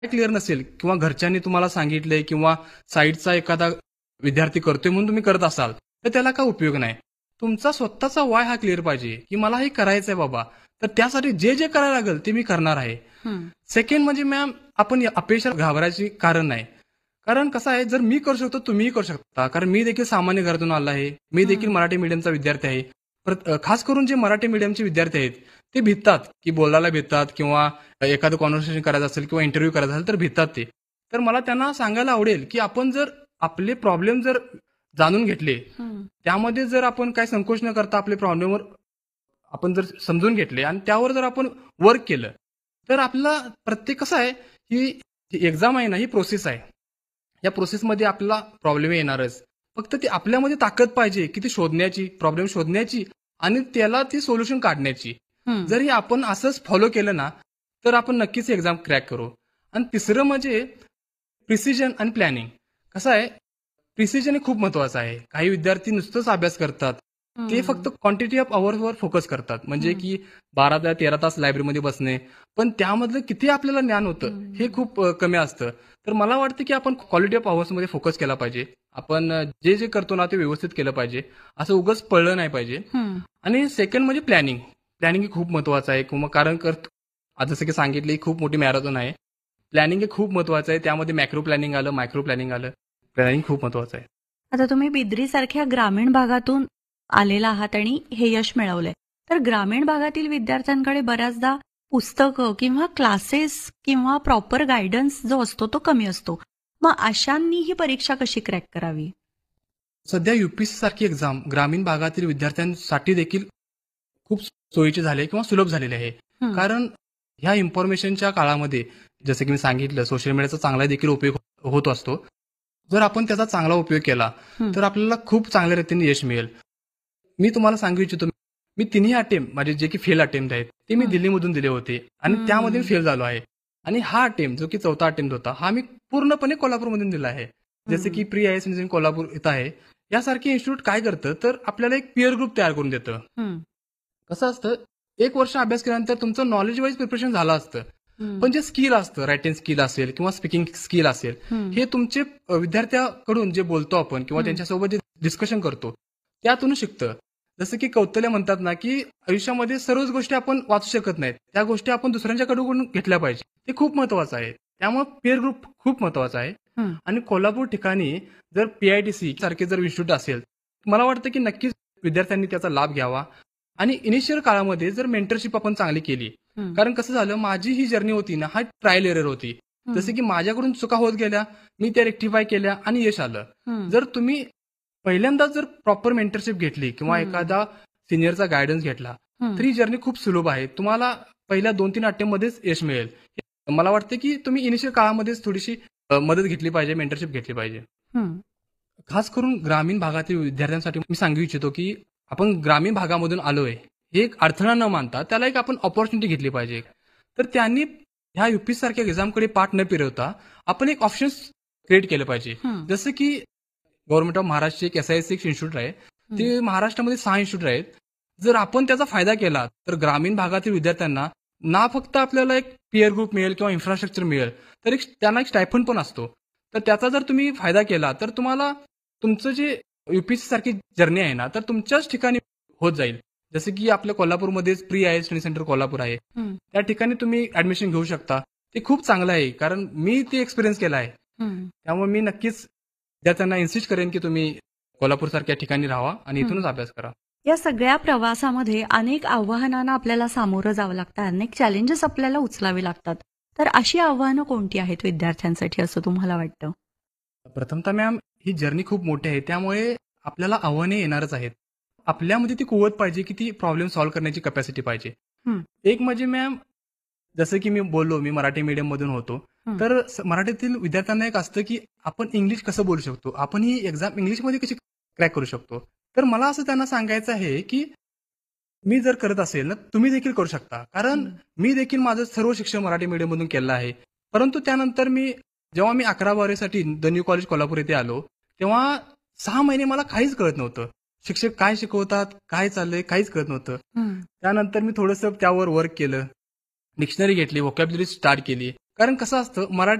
Clear नसेल किंवा घरच्यांनी तुम्हाला सांगितलंय किंवा साईडचा एखादा विद्यार्थी करतोय म्हणून तुम्ही करत असाल तर त्याला काय उपयोग नाही. तुमचा स्वतःचा वाय हा क्लिअर पाहिजे की मला हे करायचंय बाबा, तर त्यासाठी जे जे करायला लागेल ते मी करणार आहे. सेकंड म्हणजे मॅम, आपण अपयशाला घाबरायची कारण नाही. कारण कसं आहे, जर मी करू शकतो तुम्हीही करू शकता. कारण मी देखील सामान्य घरातून आला आहे, मी देखील मराठी मीडियमचा विद्यार्थी आहे. खास करून जे मराठी मीडियमचे विद्यार्थी आहेत ते भितात की बोलायला भितात किंवा एखादं कॉन्व्हर्सेशन करायचं असेल किंवा इंटरव्ह्यू करायचा असेल तर भितात ते. तर मला त्यांना सांगायला आवडेल की आपण जर आपले प्रॉब्लेम जर जाणून घेतले, त्यामध्ये जर आपण काय संकोच न करता आपले प्रॉब्लेमवर आपण जर समजून घेतले आणि त्यावर जर आपण वर्क केलं, तर आपला प्रत्येक कसं आहे, ही एक्झाम आहे ना, ही प्रोसेस आहे. या प्रोसेसमध्ये आपल्याला प्रॉब्लेम येणारच. फक्त ती आपल्यामध्ये ताकद पाहिजे की ती शोधण्याची, प्रॉब्लेम शोधण्याची आणि त्याला ती सोल्युशन काढण्याची. जर हे आपण असंच फॉलो केलं ना, तर आपण नक्कीच एक्झाम क्रॅक करू. आणि तिसरं म्हणजे प्रिसिजन आणि प्लॅनिंग. कसं आहे, प्रिसिजन हे खूप महत्वाचं आहे. काही विद्यार्थी नुसतंच अभ्यास करतात, ते फक्त क्वांटिटी ऑफ अवर्सवर फोकस करतात. म्हणजे की 12 ते 13 तास लायब्ररीमध्ये बसणे, पण त्यामधलं किती आपल्याला ज्ञान होतं हे खूप कमी असतं. तर मला वाटतं की आपण क्वालिटी ऑफ अवर्समध्ये फोकस केला पाहिजे. आपण जे जे करतो ना ते व्यवस्थित केलं पाहिजे, असं उगाच पळलं नाही पाहिजे. आणि सेकंड म्हणजे प्लॅनिंग. प्लॅनिंग हे खूप महत्वाचं आहे. कारण आज जसं की सांगितलं, ही खूप मोठी मॅरेथॉन आहे. प्लॅनिंग हे खूप महत्वाचं आहे. त्यामध्ये मॅक्रो प्लॅनिंग आलं, मायक्रो प्लॅनिंग आलं. प्लॅनिंग खूप महत्वाचं आहे. आता तुम्ही बिद्री सारख्या ग्रामीण भागातून आलेला आहात आणि हे यश मिळवलंय. तर ग्रामीण भागातील विद्यार्थ्यांकडे बऱ्याचदा पुस्तकं किंवा क्लासेस किंवा प्रॉपर गायडन्स जो असतो तो कमी असतो. मग अशांनी ही परीक्षा कशी क्रॅक करावी? सध्या युपीएससी सारखी एक्झाम ग्रामीण भागातील विद्यार्थ्यांसाठी देखील खूप सोयीची झाली आहे किंवा सुलभ झालेली आहे. कारण ह्या इन्फॉर्मेशनच्या काळामध्ये जसं की मी सांगितलं, सोशल मीडियाचा चांगला देखील उपयोग होत असतो. जर आपण त्याचा चांगला उपयोग केला तर आपल्याला खूप चांगल्या रीतीने यश मिळेल. मी तुम्हाला सांगू इच्छितो, मी तिन्ही अटेम्प्ट माझे जे की फेल अटेम्प्ट आहेत ते मी दिल्लीमधून दिले होते आणि त्यामध्ये फेल झालो आहे. आणि हा अटेम्प्ट जो की चौथा अटेम्प्ट होता, हा मी पूर्णपणे कोल्हापूरमधून दिला आहे. जसे की pre I S engineering Kolhapur इथं आहे. यासारखे इन्स्टिट्यूट काय करतं, तर आपल्याला एक पिअर ग्रुप तयार करून देतं. कसं असतं, 1 वर्ष अभ्यास केल्यानंतर तुमचं नॉलेज वाईज प्रिपरेशन झालं असतं, पण जे स्किल असतं, रायटिंग स्किल असेल किंवा स्पीकिंग स्किल असेल, हे तुमचे विद्यार्थ्याकडून जे बोलतो आपण किंवा त्यांच्यासोबत जे डिस्कशन करतो त्यातून शिकतं. जसं की कौतल्य म्हणतात ना, की आयुष्यामध्ये सर्वच गोष्टी आपण वाचू शकत नाहीत, त्या गोष्टी आपण दुसऱ्यांच्याकडून घेतल्या पाहिजे. ते खूप महत्वाचं आहे. त्यामुळे पिअर ग्रुप खूप महत्वाचा आहे. आणि कोल्हापूर ठिकाणी जर पीआयटीसी सारखे जर इन्स्टिट्यूट असेल, मला वाटतं की नक्कीच विद्यार्थ्यांनी त्याचा लाभ घ्यावा. आणि इनिशियल काळामध्ये जर मेंटरशिप आपण चांगली केली, कारण कसं झालं, माझी ही जर्नी होती ना, हा ट्रायल एरर होती. जसे की माझ्याकडून चुका होत गेल्या, मी त्या रेक्टिफाय केल्या आणि यश आलं. जर तुम्ही पहिल्यांदा जर प्रॉपर मेंटरशिप घेतली किंवा एखादा सिनियरचा गायडन्स घेतला, तर ही जर्नी खूप सुलभ आहे. तुम्हाला पहिल्या 2-3 अटेम्प्ट मध्येच यश मिळेल. मला वाटतं की तुम्ही इनिशियल काळामध्येच थोडीशी मदत घेतली पाहिजे, मेंटरशिप घेतली पाहिजे. खास करून ग्रामीण भागातील विद्यार्थ्यांसाठी मी सांगू इच्छितो की आपण ग्रामीण भागामधून आलोय, हे एक अडथळा न मानता त्याला एक आपण ऑपॉर्च्युनिटी घेतली पाहिजे. तर त्यांनी ह्या युपीएससी सारख्या एक्झामकडे पाठ न फिरवता आपण एक ऑप्शन्स क्रिएट केलं पाहिजे. जसं की गव्हर्नमेंट ऑफ महाराष्ट्र एक एसआयएससी इन्स्टिट्यूट आहे, ते महाराष्ट्रामध्ये 6 इन्स्टिट्यूट आहेत. जर आपण त्याचा फायदा केला तर ग्रामीण भागातील विद्यार्थ्यांना ना फक्त आपल्याला एक पिअर ग्रुप मिळेल किंवा इन्फ्रास्ट्रक्चर मिळेल, तर त्यांना एक स्टायफंड पण असतो. तर त्याचा जर तुम्ही फायदा केला तर तुम्हाला तुमचं जे युपीएससी सारखी जर्नी आहे ना, तर तुमच्याच ठिकाणी होत जाईल. जसं की आपल्या कोल्हापूरमध्येच pre I S study centre Kolhapur आहे, त्या ठिकाणी तुम्ही ऍडमिशन घेऊ शकता. ते खूप चांगलं आहे, कारण मी ते एक्सपिरियन्स केला आहे. त्यामुळे मी नक्कीच विद्यार्थ्यांना इन्सिस्ट करेन की तुम्ही कोल्हापूर सारख्या ठिकाणी राहा आणि इथूनच अभ्यास करा. या सगळ्या प्रवासामध्ये अनेक आव्हानांना आपल्याला सामोरं जावं लागतं, अनेक चॅलेंजेस आपल्याला उचलावे लागतात. तर अशी आव्हानं कोणती आहेत विद्यार्थ्यांसाठी असं तुम्हाला वाटतं? प्रथमतः मॅम, ही जर्नी खूप मोठी आहे, त्यामुळे आपल्याला आव्हाने येणारच आहेत. आपल्यामध्ये ती कुवत पाहिजे की ती प्रॉब्लेम सॉल्व्ह करण्याची कॅपॅसिटी पाहिजे. एक म्हणजे मॅम, जसं की मी बोललो, मी मराठी मीडियम मधून होतो, तर मराठीतील विद्यार्थ्यांना एक असतं की आपण इंग्लिश कसं बोलू शकतो, आपण ही एक्झाम इंग्लिशमध्ये कशी क्रॅक करू शकतो. तर मला असं त्यांना सांगायचं आहे की मी जर करत असेल ना, तुम्ही देखील करू शकता. कारण मी देखील माझं सर्व शिक्षण मराठी मीडियम मधून केलं आहे. परंतु त्यानंतर जेव्हा मी 11-12वी द न्यू कॉलेज कोल्हापूर येथे आलो, तेव्हा 6 महिने मला काहीच कळत नव्हतं. शिक्षक काय शिकवतात, काय चाललंय, काहीच कळत नव्हतं. त्यानंतर मी थोडंसं त्यावर वर्क केलं, डिक्शनरी घेतली, व्होकॅब्युलरी स्टार्ट केली कारण कसं असतं, मराठी